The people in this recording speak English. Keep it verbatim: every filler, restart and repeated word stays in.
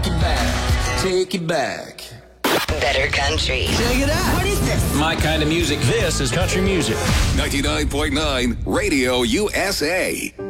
it back, take it back. Better country. Check it out. What is this? My kind of music. This is country music. ninety-nine point nine Radio U S A.